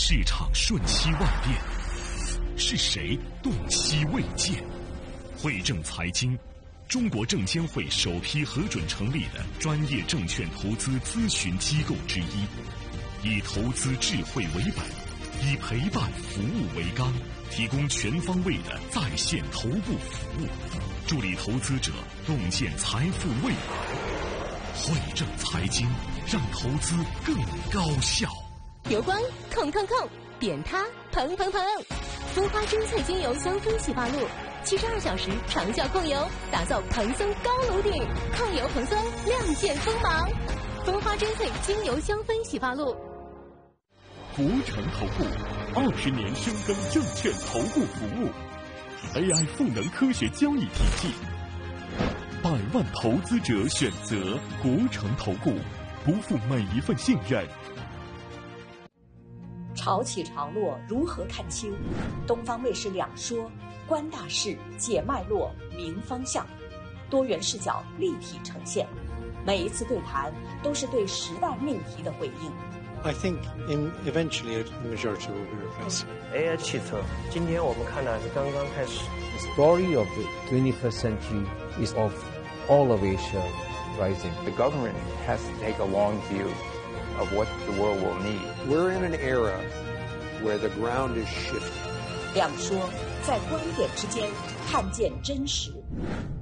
市场瞬息万变，是谁洞悉未见？汇正财经，中国证监会首批核准成立的专业证券投资咨询机构之一，以投资智慧为本，以陪伴服务为纲，提供全方位的在线头部服务，助力投资者洞见财富未来。汇正财经，让投资更高效。 油光控，点它蓬，蜂花珍萃精油香氛洗发露，72小时长效控油，打造蓬松高颅顶，抗油蓬松，亮剑锋芒。蜂花珍萃精油香氛洗发露。 国诚投顾20年深耕证券投顾服务 ，AI 赋能科学交易体系，100万投资者选择国诚投顾，不负每一份信任。 潮起潮落如何看清？东方卫视两说，观大势，解脉络，明方向，多元视角立体呈现。每一次对谈都是对时代命题的回应。 I think eventually the majority will be replaced. AI 汽车，今天我们看的是刚刚开始。 The story of the 21st century is of all of Asia rising. The government has to take a long view of what the world will need. We're in an era where the ground is shifting. 两说，在观点之间看见真实。